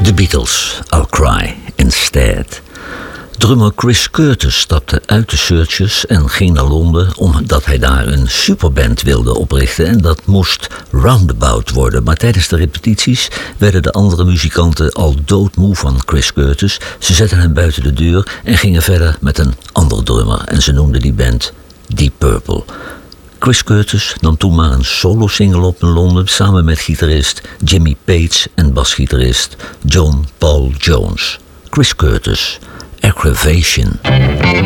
The Beatles, I'll Cry Instead. Drummer Chris Curtis stapte uit de Searchers en ging naar Londen omdat hij daar een superband wilde oprichten en dat moest Roundabout worden. Maar tijdens de repetities werden de andere muzikanten al doodmoe van Chris Curtis. Ze zetten hem buiten de deur en gingen verder met een andere drummer en ze noemden die band Deep Purple. Chris Curtis nam toen maar een solo-single op in Londen samen met gitarist Jimmy Page en basgitarist John Paul Jones. Chris Curtis, Aggravation.